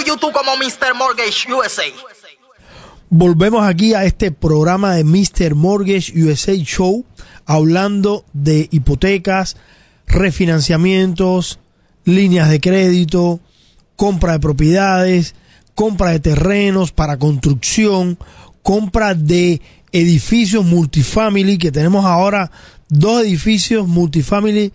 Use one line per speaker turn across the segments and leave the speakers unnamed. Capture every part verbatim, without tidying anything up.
YouTube como mister Mortgage U S A.
Volvemos aquí a este programa de mister Mortgage U S A Show, hablando de hipotecas, refinanciamientos, líneas de crédito, compra de propiedades, compra de terrenos para construcción, compra de edificios multifamily, que tenemos ahora dos edificios multifamily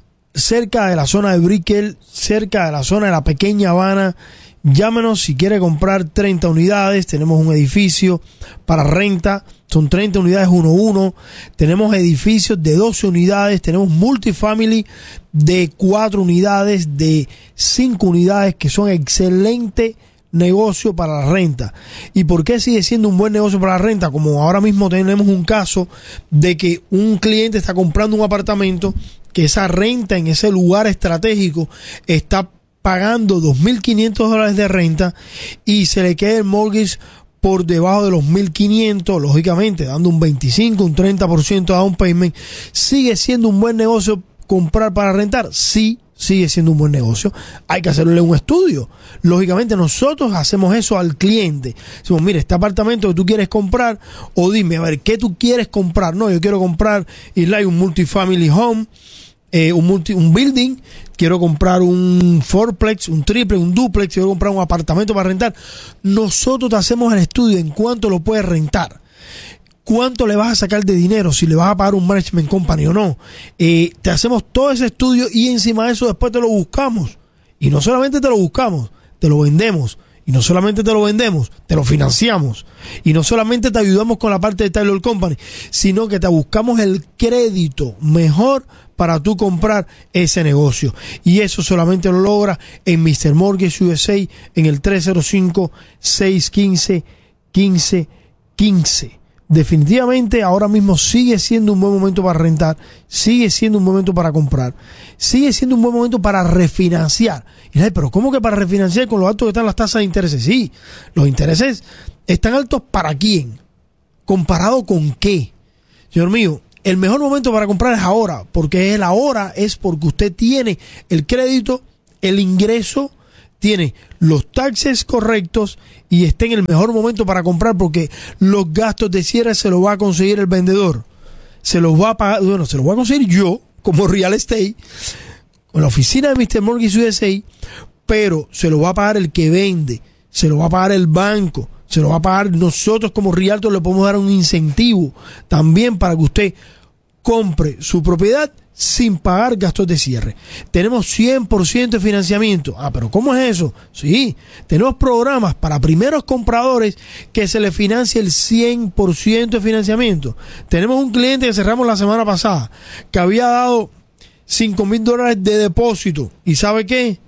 cerca de la zona de Brickell, cerca de la zona de la Pequeña Habana. Llámenos si quiere comprar treinta unidades. Tenemos un edificio para renta, son treinta unidades uno a uno. Tenemos edificios de doce unidades, tenemos multifamily de cuatro unidades, de cinco unidades, que son excelente negocio para la renta. ¿Y por qué sigue siendo un buen negocio para la renta? Como ahora mismo tenemos un caso de que un cliente está comprando un apartamento, que esa renta en ese lugar estratégico está pagando dos mil quinientos dólares de renta y se le queda el mortgage por debajo de los mil quinientos, lógicamente dando un veinticinco, un treinta por ciento de down payment. ¿Sigue siendo un buen negocio comprar para rentar? Sí, sigue siendo un buen negocio. Hay que hacerle un estudio. Lógicamente nosotros hacemos eso al cliente. Decimos, mire, este apartamento que tú quieres comprar, o dime, a ver, ¿qué tú quieres comprar? No, yo quiero comprar Eli, un multifamily home, eh, un, multi, un building, quiero comprar un fourplex, un triple, un duplex, quiero comprar un apartamento para rentar. Nosotros te hacemos el estudio en cuánto lo puedes rentar, cuánto le vas a sacar de dinero, si le vas a pagar un management company o no. Eh, te hacemos todo ese estudio y encima de eso después te lo buscamos. Y no solamente te lo buscamos, te lo vendemos. Y no solamente te lo vendemos, te lo financiamos. Y no solamente te ayudamos con la parte de Taylor Company, sino que te buscamos el crédito mejor para tú comprar ese negocio. Y eso solamente lo logra en mister Mortgage U S A en el tres cero cinco, seis uno cinco, uno cinco uno cinco. Definitivamente ahora mismo sigue siendo un buen momento para rentar, sigue siendo un buen momento para comprar, sigue siendo un buen momento para refinanciar. Y ay, pero ¿cómo que para refinanciar con lo alto que están las tasas de intereses? Sí, los intereses están altos, ¿para quién? ¿Comparado con qué? Señor mío, el mejor momento para comprar es ahora, porque el ahora es porque usted tiene el crédito, el ingreso, tiene los taxes correctos y está en el mejor momento para comprar, porque los gastos de cierre se los va a conseguir el vendedor, se los va a pagar, bueno, se los va a conseguir yo como real estate con la oficina de mister Mortgage U S A, pero se lo va a pagar el que vende, se lo va a pagar el banco, se lo va a pagar nosotros como realtor. Le podemos dar un incentivo también para que usted compre su propiedad sin pagar gastos de cierre. Tenemos cien por ciento de financiamiento. Ah, pero ¿cómo es eso? Sí, tenemos programas para primeros compradores que se les financia el cien por ciento de financiamiento. Tenemos un cliente que cerramos la semana pasada que había dado cinco mil dólares de depósito. ¿Y sabe qué?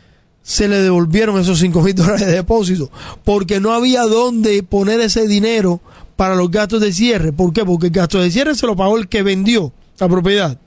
Se le devolvieron esos cinco mil dólares de depósito porque no había dónde poner ese dinero para los gastos de cierre. ¿Por qué? Porque el gasto de cierre se lo pagó el que vendió la propiedad.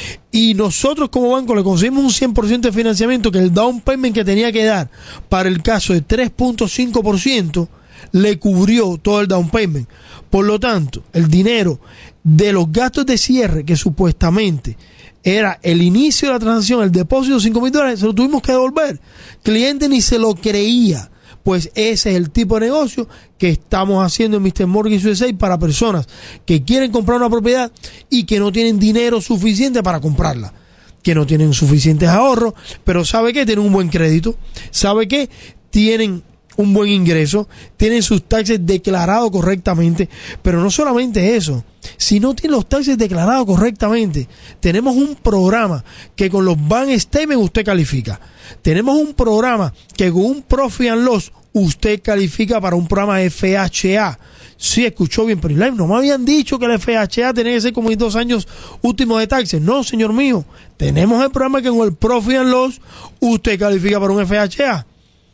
Y nosotros como banco le conseguimos un cien por ciento de financiamiento, que el down payment que tenía que dar para el caso de tres punto cinco por ciento le cubrió todo el down payment. Por lo tanto, el dinero de los gastos de cierre, que supuestamente era el inicio de la transacción, el depósito de cinco mil dólares, se lo tuvimos que devolver. El cliente ni se lo creía. Pues ese es el tipo de negocio que estamos haciendo en mister Mortgage U S A para personas que quieren comprar una propiedad y que no tienen dinero suficiente para comprarla, que no tienen suficientes ahorros, pero ¿sabe qué? Tienen un buen crédito, ¿sabe qué? Tienen un buen ingreso, tienen sus taxes declarados correctamente. Pero no solamente eso, si no tienen los taxes declarados correctamente, tenemos un programa que con los bank statements usted califica. Tenemos un programa que con un profit and loss usted califica para un programa F H A. Sí, escuchó bien, pero no me habían dicho que el F H A tenía que ser como en dos años últimos de taxes. No, señor mío, tenemos el programa que con el profit and loss usted califica para un F H A.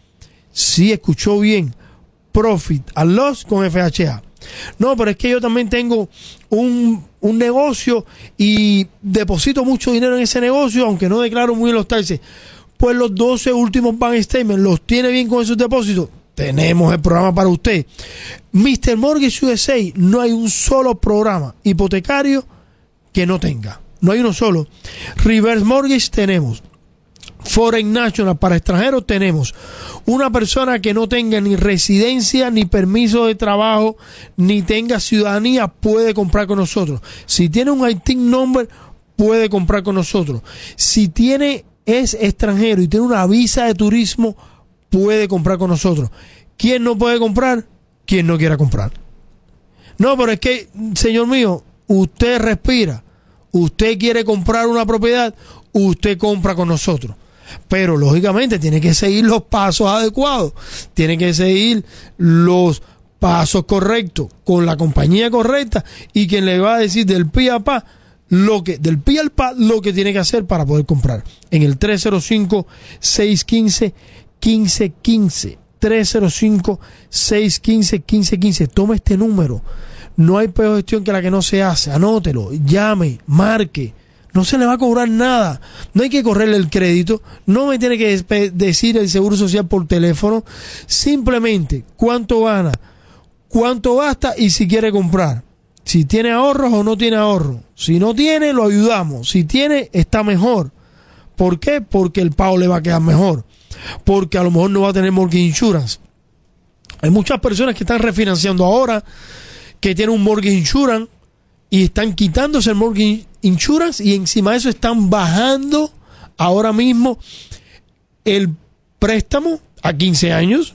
Sí, escuchó bien, profit and loss con F H A. No, pero es que yo también tengo un, un negocio y deposito mucho dinero en ese negocio, aunque no declaro muy bien los taxes. Pues los doce últimos bank statements los tiene bien con esos depósitos. Tenemos el programa para usted. mister Mortgage U S A, no hay un solo programa hipotecario que no tenga. No hay uno solo. Reverse Mortgage tenemos. Foreign National para extranjeros tenemos. Una persona que no tenga ni residencia, ni permiso de trabajo, ni tenga ciudadanía, puede comprar con nosotros. Si tiene un I T I N number, puede comprar con nosotros. Si tiene, es extranjero y tiene una visa de turismo, puede comprar con nosotros. ¿Quién no puede comprar? Quien no quiera comprar. No, pero es que, señor mío, usted respira, usted quiere comprar una propiedad, usted compra con nosotros. Pero lógicamente tiene que seguir los pasos adecuados, tiene que seguir los pasos correctos con la compañía correcta y quien le va a decir del pi a pa lo que del pi al pa lo que tiene que hacer para poder comprar. En el tres cero cinco, seis uno cinco, uno cinco uno cinco, tres cero cinco, seis uno cinco, uno cinco uno cinco. Toma este número. No hay peor gestión que la que no se hace. Anótelo, llame, marque. No se le va a cobrar nada. No hay que correrle el crédito. No me tiene que decir el Seguro Social por teléfono. Simplemente cuánto gana, cuánto gasta y si quiere comprar. Si tiene ahorros o no tiene ahorros. Si no tiene, lo ayudamos. Si tiene, está mejor. ¿Por qué? Porque el pago le va a quedar mejor. Porque a lo mejor no va a tener mortgage insurance. Hay muchas personas que están refinanciando ahora, que tienen un mortgage insurance y están quitándose el mortgage insurance y encima de eso están bajando ahora mismo el préstamo a quince años.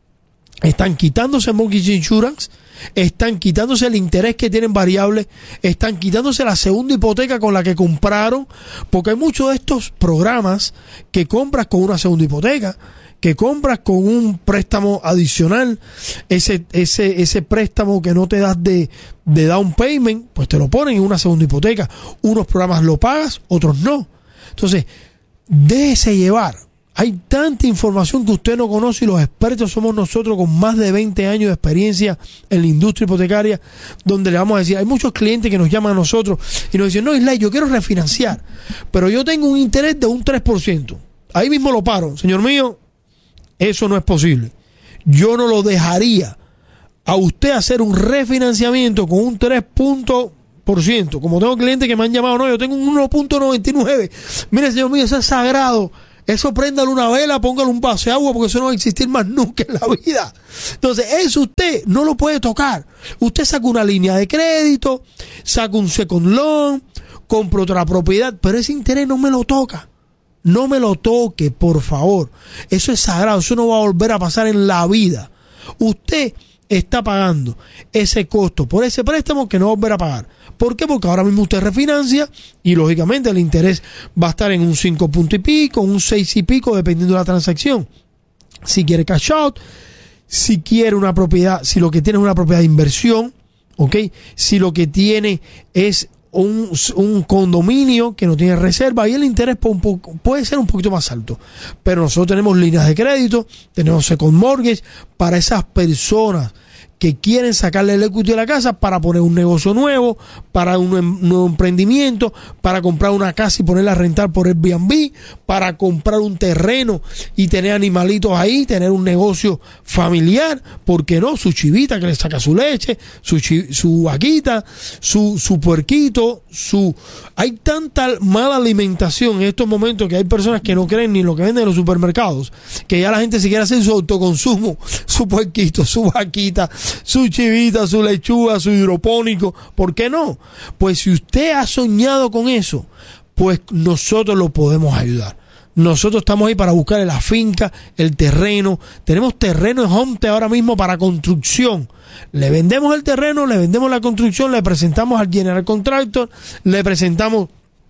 Están quitándose el mortgage insurance, están quitándose el interés que tienen variable, están quitándose la segunda hipoteca con la que compraron, porque hay muchos de estos programas que compras con una segunda hipoteca, que compras con un préstamo adicional, ese, ese, ese préstamo que no te das de, de down payment, pues te lo ponen en una segunda hipoteca. Unos programas lo pagas, otros no. Entonces, déjese llevar. Hay tanta información que usted no conoce y los expertos somos nosotros con más de veinte años de experiencia en la industria hipotecaria, donde le vamos a decir, hay muchos clientes que nos llaman a nosotros y nos dicen, no, Islay, yo quiero refinanciar, pero yo tengo un interés de un tres por ciento. Ahí mismo lo paro. Señor mío, eso no es posible. Yo no lo dejaría a usted hacer un refinanciamiento con un tres por ciento. Como tengo clientes que me han llamado, no, yo tengo un uno punto noventa y nueve. Mire, señor mío, eso es sagrado. Eso préndale una vela, póngale un vaso de agua, porque eso no va a existir más nunca en la vida. Entonces, eso usted no lo puede tocar. Usted saca una línea de crédito, saca un second loan, compra otra propiedad, pero ese interés no me lo toca. No me lo toque, por favor. Eso es sagrado, eso no va a volver a pasar en la vida. Usted está pagando ese costo por ese préstamo que no va a volver a pagar. ¿Por qué? Porque ahora mismo usted refinancia y lógicamente el interés va a estar en un cinco punto y pico, un seis y pico, dependiendo de la transacción. Si quiere cash out, si quiere una propiedad, si lo que tiene es una propiedad de inversión, ¿ok? Si lo que tiene es un, un condominio que no tiene reserva, y el interés puede, un poco, puede ser un poquito más alto. Pero nosotros tenemos líneas de crédito, tenemos second mortgage para esas personas que quieren sacarle el equity de la casa para poner un negocio nuevo, para un em- nuevo emprendimiento, para comprar una casa y ponerla a rentar por Airbnb, para comprar un terreno y tener animalitos ahí, tener un negocio familiar, ¿por qué no? Su chivita que le saca su leche, su, chi- su vaquita, su, su puerquito, su... Hay tanta mala alimentación en estos momentos que hay personas que no creen ni lo que venden en los supermercados, que ya la gente se quiere hacer su autoconsumo, su puerquito, su vaquita, su chivita, su lechuga, su hidropónico. ¿Por qué no? Pues si usted ha soñado con eso, pues nosotros lo podemos ayudar. Nosotros estamos ahí para buscar la finca, el terreno. Tenemos terreno en Homestead ahora mismo para construcción. Le vendemos el terreno, le vendemos la construcción, le presentamos al general contractor, le presentamos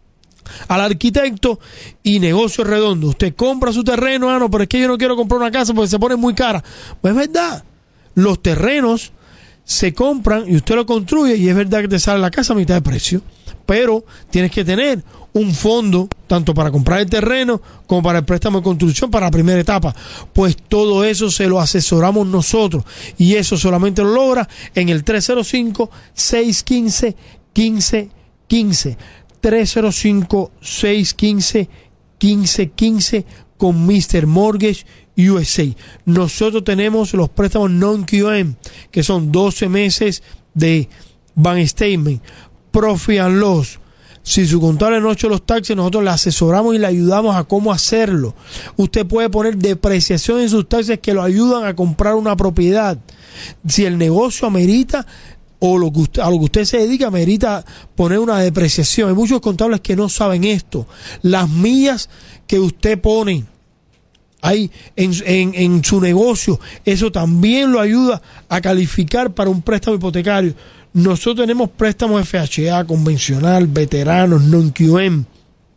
al arquitecto y negocio redondo. Usted compra su terreno, ah, no, pero es que yo no quiero comprar una casa porque se pone muy cara. Pues es verdad. Los terrenos se compran y usted lo construye y es verdad que te sale la casa a mitad de precio, pero tienes que tener un fondo tanto para comprar el terreno como para el préstamo de construcción para la primera etapa. Pues todo eso se lo asesoramos nosotros y eso solamente lo logra en el tres cero cinco, seis uno cinco, uno cinco uno cinco, tres cero cinco, seis uno cinco, uno cinco uno cinco con mister Mortgage U S A. Nosotros tenemos los préstamos non-Q M, que son doce meses de bank statement, profit and loss, Si su contable no ha hecho los taxes, nosotros le asesoramos y le ayudamos a cómo hacerlo. Usted puede poner depreciación en sus taxes que lo ayudan a comprar una propiedad. Si el negocio amerita o lo que usted, a lo que usted se dedica amerita poner una depreciación. Hay muchos contables que no saben esto. Las millas que usted pone ahí en, en, en su negocio, eso también lo ayuda a calificar para un préstamo hipotecario. Nosotros tenemos préstamos F H A, convencional, veteranos, non-Q M.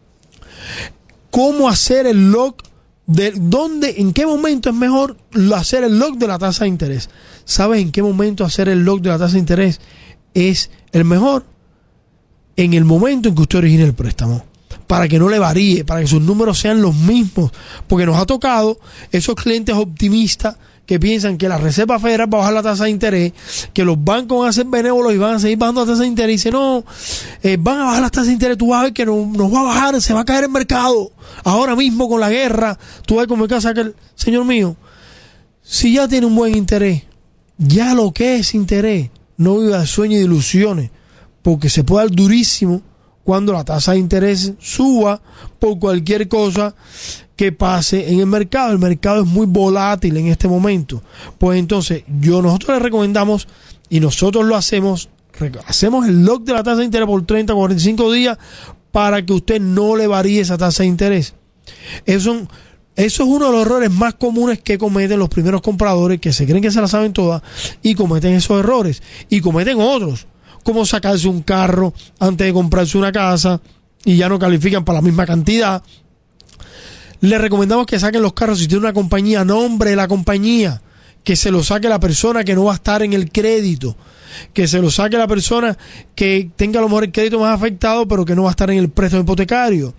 ¿Cómo hacer el log? De dónde, en qué momento es mejor hacer el log de la tasa de interés? ¿Sabes en qué momento hacer el log de la tasa de interés es el mejor? En el momento en que usted origine el préstamo, para que no le varíe, para que sus números sean los mismos, porque nos ha tocado esos clientes optimistas que piensan que la Reserva Federal va a bajar la tasa de interés, que los bancos van a ser benévolos y van a seguir bajando la tasa de interés. Y dice, no, eh, van a bajar las tasas de interés, tú vas a ver que no, nos va a bajar, se va a caer el mercado. Ahora mismo con la guerra, tú vas a comer casa que el señor mío, si ya tiene un buen interés, ya lo que es interés, no viva de sueños y de ilusiones, porque se puede dar durísimo cuando la tasa de interés suba por cualquier cosa que pase en el mercado. El mercado es muy volátil en este momento. Pues entonces, yo nosotros le recomendamos, y nosotros lo hacemos, hacemos el lock de la tasa de interés por treinta, cuarenta y cinco días para que usted no le varíe esa tasa de interés. Eso, eso es uno de los errores más comunes que cometen los primeros compradores, que se creen que se la saben todas y cometen esos errores. Y cometen otros, como sacarse un carro antes de comprarse una casa y ya no califican para la misma cantidad. Le recomendamos que saquen los carros si tiene una compañía, nombre de la compañía, que se lo saque la persona que no va a estar en el crédito, que se lo saque la persona que tenga a lo mejor el crédito más afectado pero que no va a estar en el préstamo hipotecario.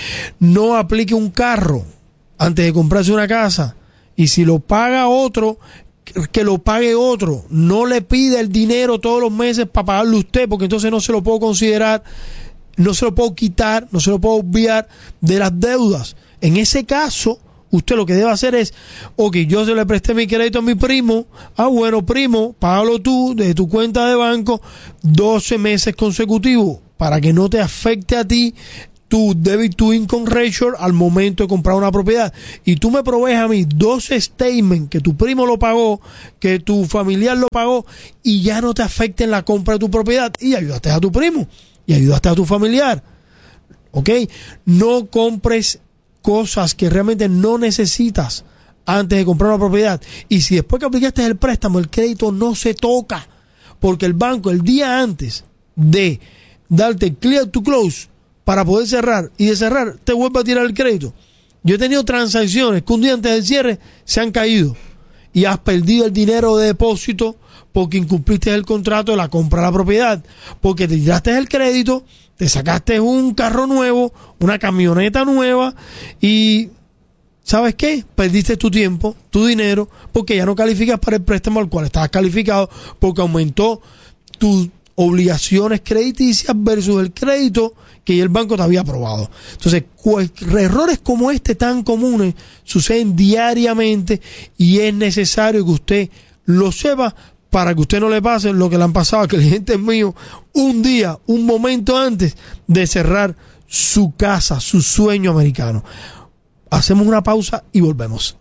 No aplique un carro antes de comprarse una casa, y si lo paga otro, que lo pague otro. No le pida el dinero todos los meses para pagarlo usted, porque entonces no se lo puedo considerar, no se lo puedo quitar, no se lo puedo obviar de las deudas. En ese caso, usted lo que debe hacer es, ok, yo se le presté mi crédito a mi primo, ah bueno, primo, págalo tú de tu cuenta de banco doce meses consecutivos, para que no te afecte a ti tu debit to income ratio al momento de comprar una propiedad. Y tú me provees a mí doce statements que tu primo lo pagó, que tu familiar lo pagó, y ya no te afecte en la compra de tu propiedad, y ayudaste a tu primo y ayudaste a tu familiar. Ok, no compres cosas que realmente no necesitas antes de comprar una propiedad. Y si después que aplicaste el préstamo, el crédito no se toca, porque el banco el día antes de darte clear to close para poder cerrar, y de cerrar te vuelve a tirar el crédito. Yo he tenido transacciones que un día antes del cierre se han caído y has perdido el dinero de depósito porque incumpliste el contrato de la compra de la propiedad, porque te tiraste el crédito, te sacaste un carro nuevo, una camioneta nueva, y ¿sabes qué? Perdiste tu tiempo, tu dinero, porque ya no calificas para el préstamo al cual estabas calificado, porque aumentó tus obligaciones crediticias versus el crédito que ya el banco te había aprobado. Entonces, errores como este tan comunes suceden diariamente, y es necesario que usted lo sepa para que usted no le pase lo que le han pasado a clientes míos un día, un momento antes de cerrar su casa, su sueño americano. Hacemos una pausa y volvemos.